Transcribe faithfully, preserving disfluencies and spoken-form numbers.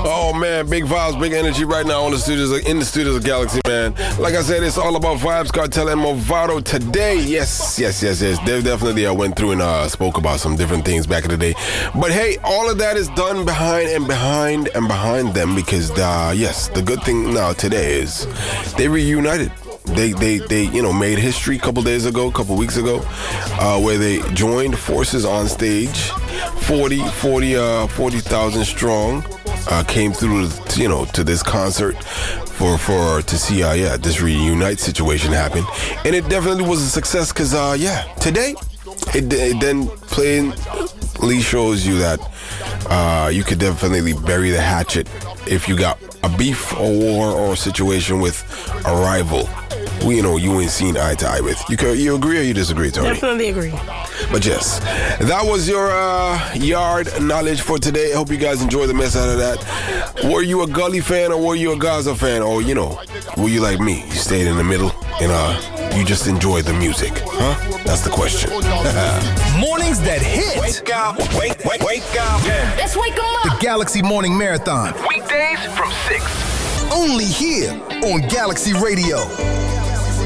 Oh man, big vibes, big energy right now on the studios, in the studios of Galaxy, man. Like I said, it's all about Vibes Cartel and Movado today. Yes, yes, yes, yes. They definitely I went through and uh, spoke about some different things back in the day. But hey, all of that is done behind and behind and behind them because uh, yes, the good thing now today is they reunited. They, they, they, you know, made history a couple days ago, a couple weeks ago, uh, where they joined forces on stage. forty, forty, uh, forty thousand strong uh, came through, to, you know, to this concert for, for to see, uh, yeah, this reunite situation happen, and it definitely was a success because, uh, yeah, today it, it then plainly shows you that uh, you could definitely bury the hatchet if you got a beef or war or a situation with a rival. We, you know, you ain't seen eye to eye with. You can, you agree or you disagree, Tony? Definitely agree. But yes, that was your uh, yard knowledge for today. I hope you guys enjoyed the mess out of that. Were you a Gully fan or were you a Gaza fan? Or, you know, were you like me? You stayed in the middle and uh, you just enjoyed the music, huh? That's the question. Mornings that hit. Wake up, wake, wake, wake up. Yeah. Let's wake them up. The Galaxy Morning Marathon. Weekdays from six. Only here on Galaxy Radio.